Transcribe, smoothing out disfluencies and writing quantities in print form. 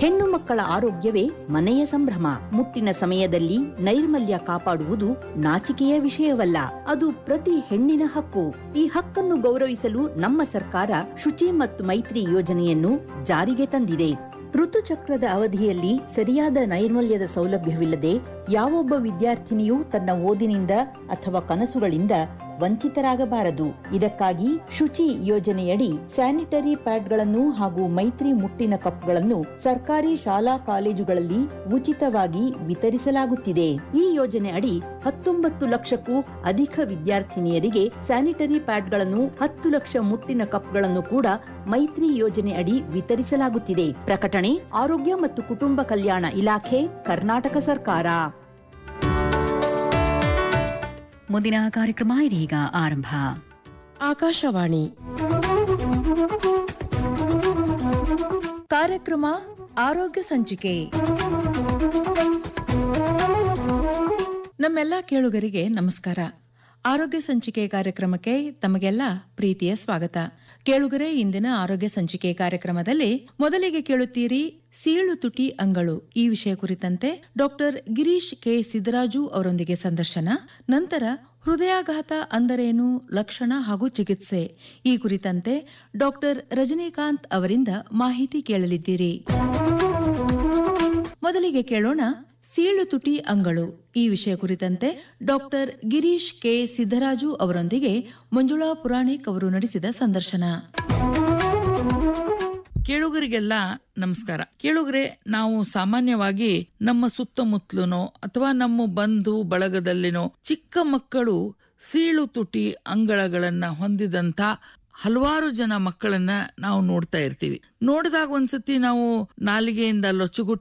ಹೆಣ್ಣು ಮಕ್ಕಳ ಆರೋಗ್ಯವೇ ಮನೆಯ ಸಂಭ್ರಮ. ಮುಟ್ಟಿನ ಸಮಯದಲ್ಲಿ ನೈರ್ಮಲ್ಯ ಕಾಪಾಡುವುದು ನಾಚಿಕೆಯ ವಿಷಯವಲ್ಲ, ಅದು ಪ್ರತಿ ಹೆಣ್ಣಿನ ಹಕ್ಕು. ಈ ಹಕ್ಕನ್ನು ಗೌರವಿಸಲು ನಮ್ಮ ಸರ್ಕಾರ ಶುಚಿ ಮತ್ತು ಮೈತ್ರಿ ಯೋಜನೆಯನ್ನು ಜಾರಿಗೆ ತಂದಿದೆ. ಋತುಚಕ್ರದ ಅವಧಿಯಲ್ಲಿ ಸರಿಯಾದ ನೈರ್ಮಲ್ಯದ ಸೌಲಭ್ಯವಿಲ್ಲದೆ ಯಾವೊಬ್ಬ ವಿದ್ಯಾರ್ಥಿನಿಯೂ ತನ್ನ ಓದಿನಿಂದ ಅಥವಾ ಕನಸುಗಳಿಂದ ವಂಚಿತರಾಗಬಾರದು. ಇದಕ್ಕಾಗಿ ಶುಚಿ ಯೋಜನೆಯಡಿ ಸ್ಯಾನಿಟರಿ ಪ್ಯಾಡ್ಗಳನ್ನು ಹಾಗೂ ಮೈತ್ರಿ ಮುಟ್ಟಿನ ಕಪ್ಗಳನ್ನು ಸರ್ಕಾರಿ ಶಾಲಾ ಕಾಲೇಜುಗಳಲ್ಲಿ ಉಚಿತವಾಗಿ ವಿತರಿಸಲಾಗುತ್ತಿದೆ. ಈ ಯೋಜನೆ ಅಡಿ 19 ಲಕ್ಷಕ್ಕೂ ಅಧಿಕ ವಿದ್ಯಾರ್ಥಿನಿಯರಿಗೆ ಸ್ಯಾನಿಟರಿ ಪ್ಯಾಡ್ಗಳನ್ನು, 10 ಲಕ್ಷ ಮುಟ್ಟಿನ ಕಪ್ಗಳನ್ನು ಕೂಡ ಮೈತ್ರಿ ಯೋಜನೆ ಅಡಿ ವಿತರಿಸಲಾಗುತ್ತಿದೆ. ಪ್ರಕಟಣೆ ಆರೋಗ್ಯ ಮತ್ತು ಕುಟುಂಬ ಕಲ್ಯಾಣ ಇಲಾಖೆ, ಕರ್ನಾಟಕ ಸರ್ಕಾರ. ಮುಂದಿನ ಕಾರ್ಯಕ್ರಮ ಇದೀಗ ಆರಂಭ. ಆಕಾಶವಾಣಿ ಕಾರ್ಯಕ್ರಮ ಆರೋಗ್ಯ ಸಂಚಿಕೆ. ನಮ್ಮೆಲ್ಲ ಕೇಳುಗರಿಗೆ ನಮಸ್ಕಾರ. ಆರೋಗ್ಯ ಸಂಚಿಕೆ ಕಾರ್ಯಕ್ರಮಕ್ಕೆ ತಮಗೆಲ್ಲ ಪ್ರೀತಿಯ ಸ್ವಾಗತ. ಕೇಳುಗರೆ, ಇಂದಿನ ಆರೋಗ್ಯ ಸಂಚಿಕೆ ಕಾರ್ಯಕ್ರಮದಲ್ಲಿ ಮೊದಲಿಗೆ ಕೇಳುತ್ತೀರಿ ಸೀಳು ತುಟಿ ಅಂಗಳು ಈ ವಿಷಯ ಕುರಿತಂತೆ ಡಾಕ್ಟರ್ ಗಿರೀಶ್ ಕೆ ಸಿದ್ದರಾಜು ಅವರೊಂದಿಗೆ ಸಂದರ್ಶನ. ನಂತರ ಹೃದಯಾಘಾತ ಅಂದರೇನು, ಲಕ್ಷಣ ಹಾಗೂ ಚಿಕಿತ್ಸೆ ಈ ಕುರಿತಂತೆ ಡಾಕ್ಟರ್ ರಜನಿಕಾಂತ್ ಅವರಿಂದ ಮಾಹಿತಿ ಕೇಳಲಿದ್ದೀರಿ. ಮೊದಲಿಗೆ ಕೇಳೋಣ ಸೀಳು ತುಟಿ ಅಂಗಳು ಈ ವಿಷಯ ಕುರಿತಂತೆ ಡಾಕ್ಟರ್ ಗಿರೀಶ್ ಕೆ ಸಿದ್ದರಾಜು ಅವರೊಂದಿಗೆ ಮಂಜುಳಾ ಪುರಾಣಿಕ್ ಅವರು ನಡೆಸಿದ ಸಂದರ್ಶನ. ಕೇಳುಗರಿಗೆಲ್ಲ ನಮಸ್ಕಾರ. ಕೇಳುಗರೆ, ನಾವು ಸಾಮಾನ್ಯವಾಗಿ ನಮ್ಮ ಸುತ್ತಮುತ್ತಲನೋ ಅಥವಾ ನಮ್ಮ ಬಂಧು ಬಳಗದಲ್ಲಿನೋ ಚಿಕ್ಕ ಮಕ್ಕಳು ಸೀಳು ತುಟಿ ಅಂಗಳಗಳನ್ನ ಹೊಂದಿದಂತ ಹಲವಾರು ಜನ ಮಕ್ಕಳನ್ನ ನಾವು ನೋಡ್ತಾ ಇರ್ತೀವಿ. ನೋಡಿದಾಗ ಒಂದ್ಸತಿ ನಾವು ನಾಲಿಗೆಯಿಂದ ಲೊಚ್ಚುಗುಟ್ಟಿ